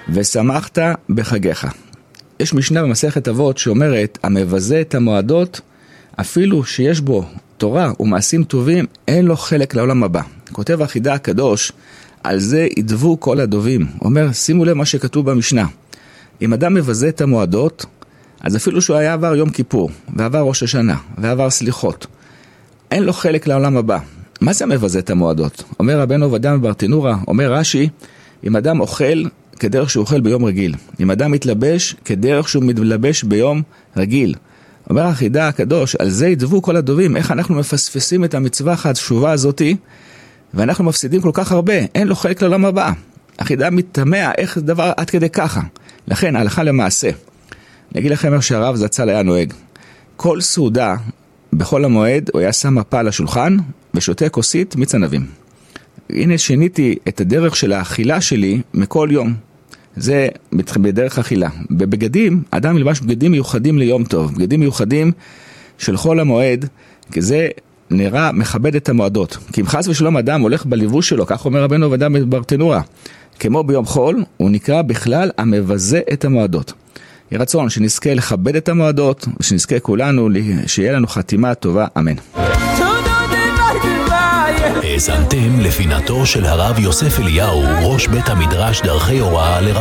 ושמחת בחגיך. יש משנה במסכת אבות שאומרת, המבזה את המועדות, אפילו שיש בו תורה ומעשים טובים, אין לו חלק לעולם הבא. כותב החידה הקדוש, על זה ידבו כל הדובים. אומר, שימו לב מה שכתוב במשנה. אם אדם מבזה את המועדות, אז אפילו שהוא היה עבר יום כיפור, ועבר ראש השנה, ועבר סליחות, אין לו חלק לעולם הבא. מה זה מבזה את המועדות? אומר רבנו עובדיה מברטנורא, אומר רש"י, אם אדם אוכל כדרך שהוא אוכל ביום רגיל, אם אדם מתלבש כדרך שהוא מתלבש ביום רגיל, אומר החידה הקדוש, על זה ידבו כל הדובים, איך אנחנו מפספסים את המצווה החשובה הזאת, ואנחנו מפסידים כל כך הרבה, אין לו חלק לעולם הבא. החידה מתמע, איך דבר עד כדי ככה. לכן, הלכה למעשה, אני אגיד לכם איך שהרב זצ"ל היה נוהג. כל סעודה, בכל המועד, הוא היה שם מפה על השולחן, ושותה כוסית מיץ ענבים. הנה שיניתי את הדרך של האכילה שלי מכל יום. זה בדרך אכילה. בבגדים, אדם ילבש בגדים מיוחדים ליום טוב. בגדים מיוחדים של חול המועד, כי זה נראה מכבד את המועדות. כי אם חס ושלום אדם הולך בליבוש שלו, כך אומר רבנו עובדיה מברטנורא, כמו ביום חול, הוא נקרא בכלל המבזה את המועדות. יהי רצון שנזכה לכבד את המועדות, ושנזכה כולנו שיהיה לנו חתימה טובה, אמן. האזנתם לפינתו של הרב יוסף אליהו, ראש בית המדרש דרכי הוראה